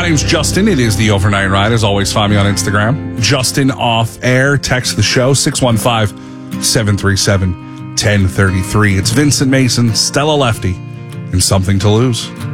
name's Justin. It is the Overnight Ride. As always, find me on Instagram. Justin Off Air. Text the show, 615-737-1033. It's Vincent Mason, Stella Lefty, and Something to Lose.